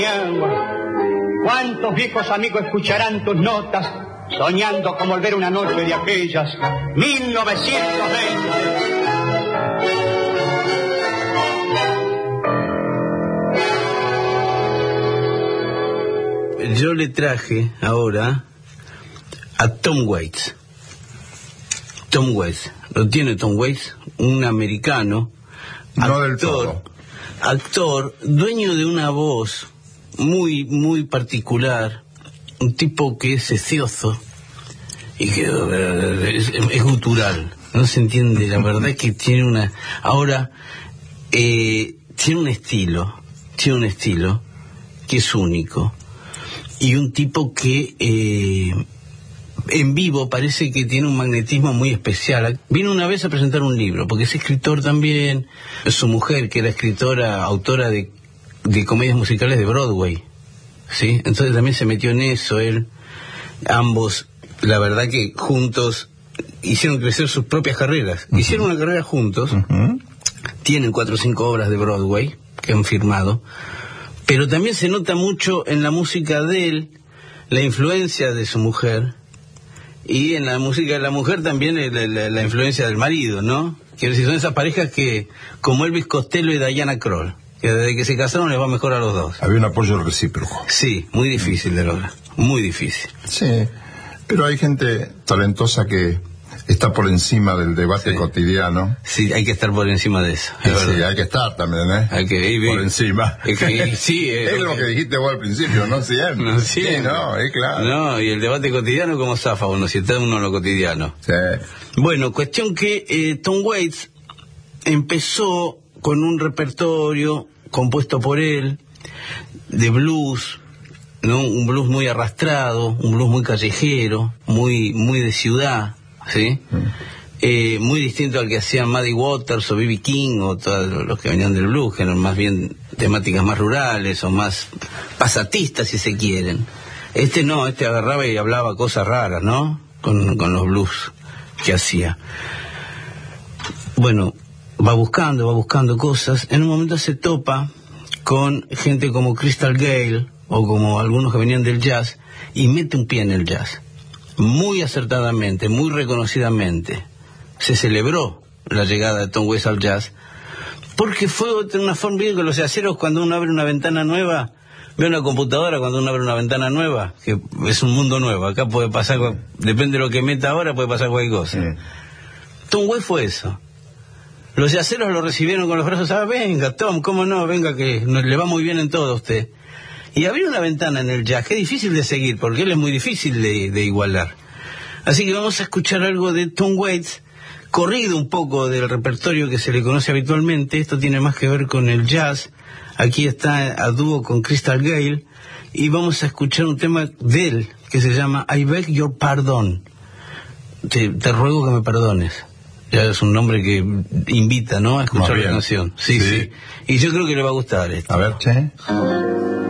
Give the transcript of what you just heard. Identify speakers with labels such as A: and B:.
A: ¿Cuántos viejos amigos escucharán tus notas, soñando con volver una noche de aquellas 1920?
B: Yo le traje ahora a Tom Waits. Tom Waits, ¿lo tiene Tom Waits? Un americano,
C: no del todo.
B: Actor, dueño de una voz muy, muy particular, un tipo que es sesioso y que es gutural, no se entiende, la verdad es que tiene una... Ahora, tiene un estilo que es único, y un tipo que en vivo parece que tiene un magnetismo muy especial. Vino una vez a presentar un libro, porque es escritor también. Su mujer, que era escritora, autora de comedias musicales de Broadway, ¿sí? Entonces también se metió en eso él. Ambos, la verdad que juntos hicieron crecer sus propias carreras. Hicieron una carrera juntos. Tienen 4 o 5 obras de Broadway que han firmado. Pero también se nota mucho en la música de él la influencia de su mujer, y en la música de la mujer también la influencia del marido, ¿no? Quiero decir, son esas parejas que, como Elvis Costello y Diana Krall, que desde que se casaron les va mejor a los dos.
C: Había un apoyo recíproco.
B: Sí, muy difícil de lograr, muy difícil.
C: Sí, pero hay gente talentosa que está por encima del debate cotidiano.
B: Sí, hay que estar por encima de eso.
C: Sí, hay que estar también, ¿eh?
B: Hay que ir
C: por encima.
B: Sí,
C: es lo que dijiste vos al principio, no siempre.
B: No siempre.
C: Sí, no, es claro.
B: No, y el debate cotidiano, ¿cómo zafa uno si está uno en lo cotidiano?
C: Sí.
B: Bueno, cuestión que Tom Waits empezó con un repertorio compuesto por él de blues, ¿no? Un blues muy arrastrado, un blues muy callejero, muy de ciudad, ¿sí? Muy distinto al que hacían Muddy Waters o B.B. King o todos los que venían del blues, que eran más bien temáticas más rurales o más pasatistas, si se quieren. Este agarraba y hablaba cosas raras, ¿no? Con los blues que hacía. Bueno, va buscando cosas. En un momento se topa con gente como Crystal Gayle o como algunos que venían del jazz, y mete un pie en el jazz. Muy acertadamente, muy reconocidamente. Se celebró la llegada de Tom Waits al jazz, porque fue una forma bien que los jazzeros, cuando uno abre una ventana nueva, ve una computadora, cuando uno abre una ventana nueva, que es un mundo nuevo, acá puede pasar, depende de lo que meta ahora, puede pasar cualquier cosa. Tom Waits fue eso. Los jazzeros lo recibieron con los brazos, venga Tom, cómo no, venga que le va muy bien en todo a usted. Y abrió una ventana en el jazz, que es difícil de seguir, porque él es muy difícil de igualar. Así que vamos a escuchar algo de Tom Waits, corrido un poco del repertorio que se le conoce habitualmente. Esto tiene más que ver con el jazz. Aquí está a dúo con Crystal Gayle, y vamos a escuchar un tema de él que se llama I Beg Your Pardon. Te ruego que me perdones. Ya es un nombre que invita, ¿no?, a escuchar la canción. Sí. Y yo creo que le va a gustar esto.
C: A ver, che.